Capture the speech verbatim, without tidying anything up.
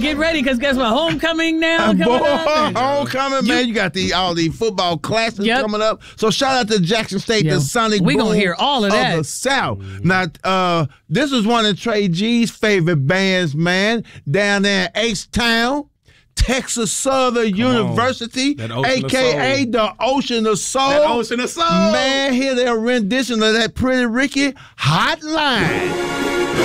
get ready, because guess what? Homecoming now. Coming Boy, up. homecoming, man. You got the all the football classes Yep. coming up. So shout out to Jackson State, Yeah. the Sonic We Boom gonna hear all of that. the South. Now, uh, this is one of Trey G's favorite bands, man, down there in H-Town. Texas Southern University, That a Ocean of k a Soul. the Ocean of Soul. That Ocean of Soul. Man, hear their rendition of that Pretty Ricky Hotline.